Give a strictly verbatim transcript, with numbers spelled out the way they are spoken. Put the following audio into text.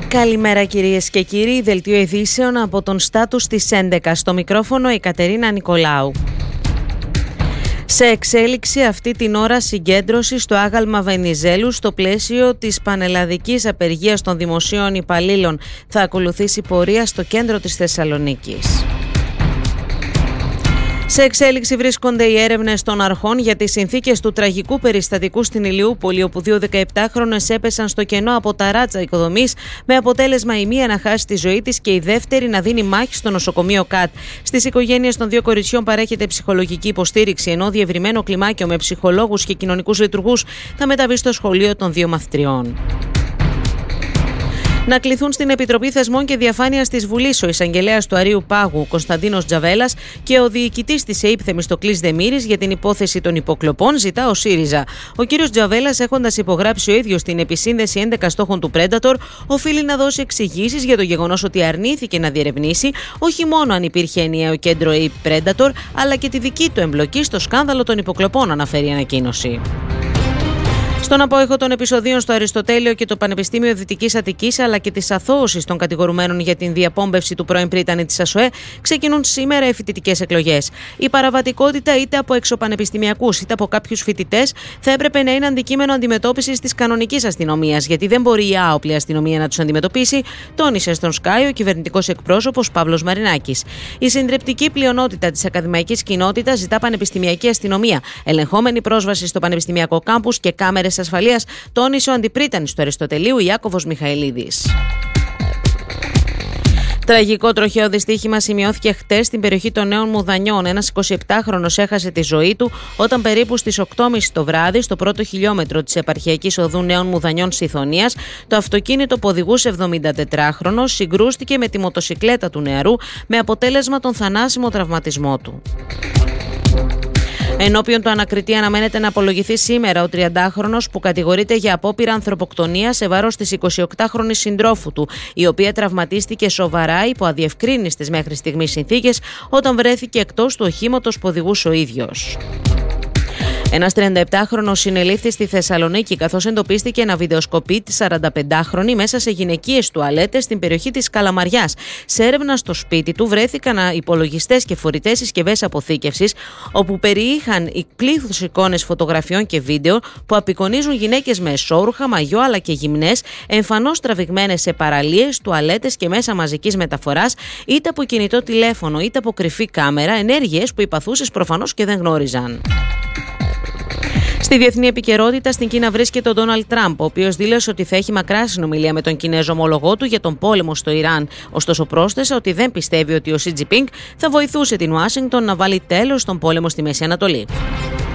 Καλημέρα κυρίες και κύριοι, δελτίο ειδήσεων από τον Στάτους της έντεκα. Στο μικρόφωνο η Κατερίνα Νικολάου. Σε εξέλιξη αυτή την ώρα συγκέντρωση στο άγαλμα Βενιζέλου στο πλαίσιο της πανελλαδικής απεργίας των δημοσίων υπαλλήλων. Θα ακολουθήσει πορεία στο κέντρο της Θεσσαλονίκης. Σε εξέλιξη βρίσκονται οι έρευνες των αρχών για τις συνθήκες του τραγικού περιστατικού στην Ηλιούπολη, όπου δύο δεκαεπτάχρονες έπεσαν στο κενό από ταράτσα οικοδομής, με αποτέλεσμα η μία να χάσει τη ζωή της και η δεύτερη να δίνει μάχη στο νοσοκομείο ΚΑΤ. Στις οικογένειες των δύο κοριτσιών παρέχεται ψυχολογική υποστήριξη, ενώ διευρυμένο κλιμάκιο με ψυχολόγους και κοινωνικούς λειτουργούς θα μεταβεί στο σχολείο των δύο μαθητριών. Να κληθούν στην Επιτροπή Θεσμών και Διαφάνειας της Βουλής ο εισαγγελέας του Αρείου Πάγου, Κωνσταντίνος Τζαβέλας, και ο διοικητής της ΕΥΠ Θεμιστοκλής Δεμήρης για την υπόθεση των υποκλοπών, ζητά ο ΣΥΡΙΖΑ. Ο κύριος Τζαβέλας, έχοντας υπογράψει ο ίδιος την επισύνδεση έντεκα στόχων του Predator, οφείλει να δώσει εξηγήσεις για το γεγονός ότι αρνήθηκε να διερευνήσει όχι μόνο αν υπήρχε ενιαίο κέντρο ΕΥΠ Predator, αλλά και τη δική του εμπλοκή στο σκάνδαλο των υποκλοπών, αναφέρει η ανακοίνωση. Στον απόϊχο των επεισοδίων στο Αριστοτέλειο και το Πανεπιστήμιο Δυτικής Αττικής, αλλά και της αθώωσης των κατηγορουμένων για την διαπόμπευση του πρώην πρίτανη της ΑΣΟΕ, ξεκινούν σήμερα οι φοιτητικές εκλογές. Η παραβατικότητα είτε από εξωπανεπιστημιακούς είτε από κάποιους φοιτητές θα έπρεπε να είναι αντικείμενο αντιμετώπισης της κανονικής αστυνομίας, γιατί δεν μπορεί η άοπλη αστυνομία να τους αντιμετωπίσει, τόνισε στον Sky ο κυβερνητικός εκπρόσωπος Παύλος Μαρινάκης. Η συντριπτική πλειονότητα της ακαδημαϊκής κοινότητας ζητά πανεπιστημιακή αστυνομία, ελεγχόμενη πρόσβαση στο πανεπιστημιακό κάμπους και κάμερες ασφαλείας, τόνισε ο αντιπρίτανης του Αριστοτελείου Ιάκωβος Μιχαηλίδης. Τραγικό τροχαίο δυστύχημα σημειώθηκε χτες στην περιοχή των Νέων Μουδανιών. Ένας εικοσιεπτάχρονος έχασε τη ζωή του όταν περίπου στις οκτώ και μισή το βράδυ, στο πρώτο χιλιόμετρο της επαρχιακής οδού Νέων Μουδανιών Σιθωνίας, το αυτοκίνητο που οδηγούσε εβδομηντατετράχρονος συγκρούστηκε με τη μοτοσικλέτα του νεαρού, με αποτέλεσμα τον θανάσιμο τραυματισμό του. Ενώπιον του ανακριτή αναμένεται να απολογηθεί σήμερα ο τριαντάχρονος που κατηγορείται για απόπειρα ανθρωποκτονίας σε βάρος της εικοσιοκτάχρονης συντρόφου του, η οποία τραυματίστηκε σοβαρά υπό αδιευκρίνιστες μέχρι στιγμής συνθήκες όταν βρέθηκε εκτός του οχήματος που οδηγούσε ο ίδιος. Ένας τριανταεπτάχρονος συνελήφθη στη Θεσσαλονίκη, καθώς εντοπίστηκε να βιντεοσκοπεί τη σαρανταπεντάχρονη μέσα σε γυναικείες τουαλέτες στην περιοχή της Καλαμαριάς. Σε έρευνα στο σπίτι του βρέθηκαν υπολογιστές και φορητές συσκευές αποθήκευσης, όπου περιείχαν πλήθος εικόνες φωτογραφιών και βίντεο που απεικονίζουν γυναίκες με εσώρουχα, μαγιό αλλά και γυμνές, εμφανώς τραβηγμένες σε παραλίες, τουαλέτες και μέσα μαζικής μεταφοράς, είτε από κινητό τηλέφωνο είτε από κρυφή κάμερα, ενέργειες που οι παθούσες προφανώς και δεν γνώριζαν. Στη διεθνή επικαιρότητα, στην Κίνα βρίσκεται ο Ντόναλντ Τραμπ, ο οποίος δήλωσε ότι θα έχει μακρά συνομιλία με τον Κινέζο ομολογό του για τον πόλεμο στο Ιράν. Ωστόσο, πρόσθεσε ότι δεν πιστεύει ότι ο Σι Τζινπίνγκ θα βοηθούσε την Ουάσιγκτον να βάλει τέλος στον πόλεμο στη Μέση Ανατολή.